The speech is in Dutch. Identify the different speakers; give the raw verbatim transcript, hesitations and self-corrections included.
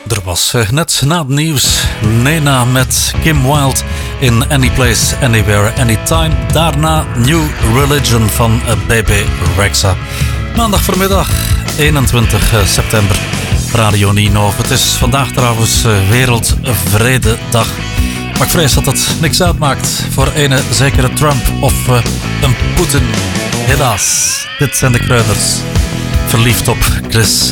Speaker 1: Er was uh, net na het nieuws Nena met Kim Wilde in Any Place, Anywhere, Anytime. Daarna New Religion van uh, Bebe Rexha. Maandag voormiddag, eenentwintig september, Radio Nino. Het is vandaag trouwens uh, Wereldvrededag. Maar ik vrees dat het niks uitmaakt voor ene zekere Trump of uh, een Poetin. Helaas, dit zijn de Kreuners. Verliefd op Chris